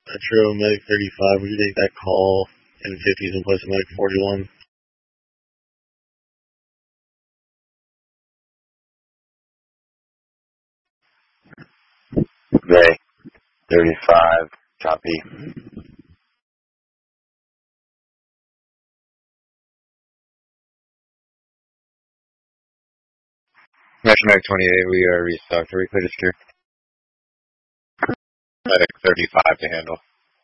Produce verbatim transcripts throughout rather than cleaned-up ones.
Metro, Medic thirty-five, would you take that call in fifties in place of Medic forty-one? Medic thirty-five, copy. Metro Medic twenty-eight, we are restocked. Are we clear to secure? Medic thirty-five to handle.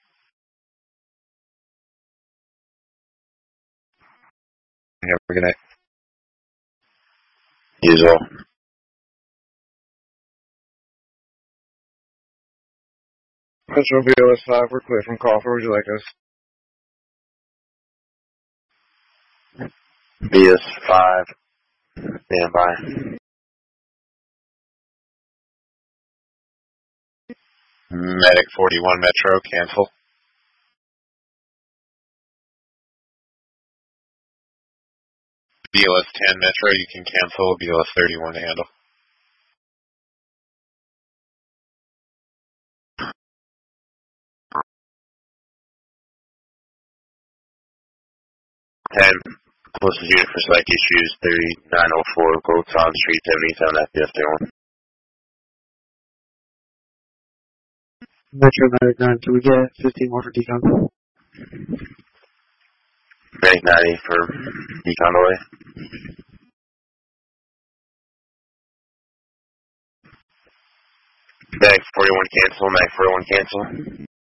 Have a good night. Usual. Metro B L S five, we're clear from call. Where would you like us? B S five, stand by. Medic forty-one Metro, cancel. B L S ten Metro, you can cancel. B L S thirty-one to handle. ten, closest unit for select issues, thirty-nine oh four, Goldtown Street, seventy-seven F D S one. Metro Medic nine, can we get fifteen more for decon? Medic ninety for decon away. Medic forty-one cancel, Medic forty-one cancel.